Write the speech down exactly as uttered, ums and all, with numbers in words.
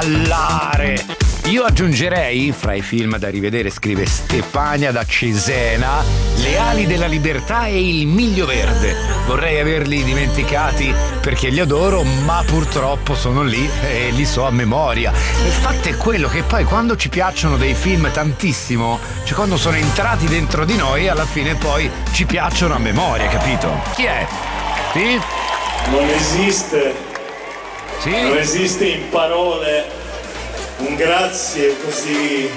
ballare. Io aggiungerei, fra i film da rivedere, scrive Stefania da Cesena, Le ali della libertà e Il miglio verde. Vorrei averli dimenticati perché li adoro, ma purtroppo sono lì e li so a memoria. Il fatto è quello che poi quando ci piacciono dei film tantissimo, cioè quando sono entrati dentro di noi, alla fine poi ci piacciono a memoria, capito? Chi è? Sì? Non esiste, Sì? non esiste in parole un grazie così